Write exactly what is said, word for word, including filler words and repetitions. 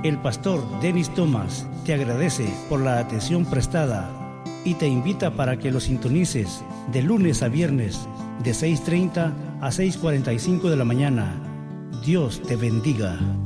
El pastor Dennis Thomas te agradece por la atención prestada y te invita para que lo sintonices de lunes a viernes de seis treinta a seis cuarenta y cinco de la mañana. Dios te bendiga.